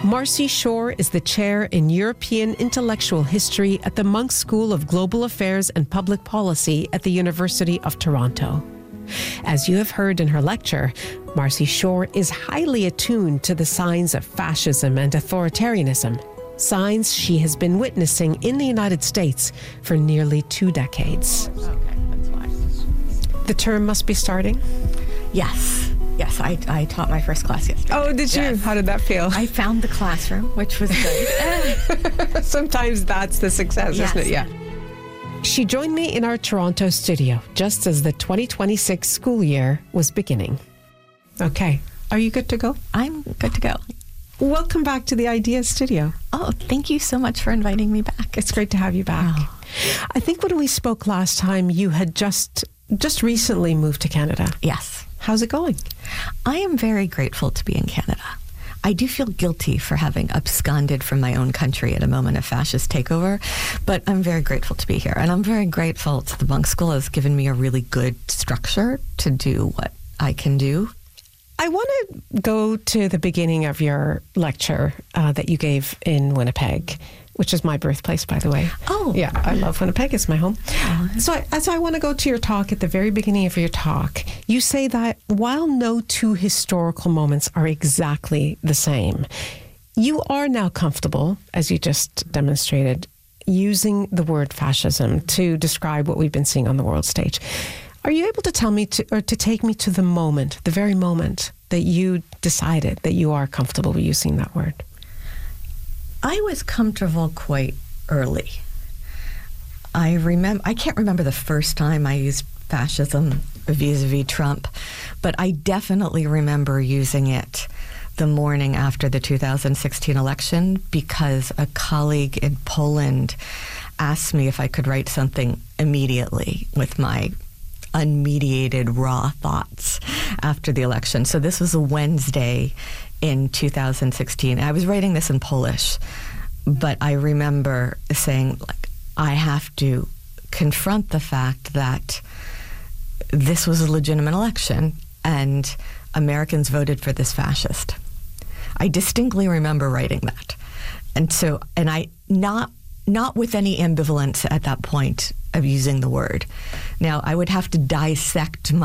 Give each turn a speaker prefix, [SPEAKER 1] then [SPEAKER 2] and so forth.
[SPEAKER 1] Marcy Shore is the chair in European Intellectual History at the Munk School of Global Affairs and Public Policy at the University of Toronto. As you have heard in her lecture, Marcy Shore is highly attuned to the signs of fascism and authoritarianism, signs she has been witnessing in the United States for nearly 2 decades.
[SPEAKER 2] Okay, that's why.
[SPEAKER 1] The term must be starting?
[SPEAKER 2] Yes, I taught my first class yesterday.
[SPEAKER 1] Oh, did you?
[SPEAKER 2] Yes.
[SPEAKER 1] How did that feel?
[SPEAKER 2] I found the classroom, which was good.
[SPEAKER 1] Sometimes that's the success,
[SPEAKER 2] Yes.
[SPEAKER 1] isn't it? Yeah. She joined me in our Toronto studio just as the 2026 school year was beginning. Okay. Are you good to go?
[SPEAKER 2] I'm good to go.
[SPEAKER 1] Welcome back to the Ideas Studio.
[SPEAKER 2] Oh, thank you so much for inviting me back.
[SPEAKER 1] It's great to have you back.
[SPEAKER 2] Oh.
[SPEAKER 1] I think when we spoke last time, you had just recently moved to Canada.
[SPEAKER 2] Yes.
[SPEAKER 1] How's it going?
[SPEAKER 2] I am very grateful to be in Canada. I do feel guilty for having absconded from my own country at a moment of fascist takeover, but I'm very grateful to be here. And I'm very grateful to the Munk School has given me a really good structure to do what I can do.
[SPEAKER 1] I want to go to the beginning of your lecture that you gave in Winnipeg, which is my birthplace, by the way.
[SPEAKER 2] Oh.
[SPEAKER 1] Yeah, I love Winnipeg. It's my home. So I want to go to your talk. At the very beginning of your talk, you say that while no two historical moments are exactly the same, you are now comfortable, as you just demonstrated, using the word fascism to describe what we've been seeing on the world stage. Are you able to tell me to take me to the moment, the very moment that you decided that you are comfortable with using that word?
[SPEAKER 2] I was comfortable quite early. I can't remember the first time I used fascism vis-a-vis Trump, but I definitely remember using it the morning after the 2016 election because a colleague in Poland asked me if I could write something immediately with my unmediated raw thoughts after the election. So this was a Wednesday in 2016. I was writing this in Polish, but I remember saying, like, I have to confront the fact that this was a legitimate election and Americans voted for this fascist. I distinctly remember writing that. And I not with any ambivalence at that point of using the word. Now, I would have to dissect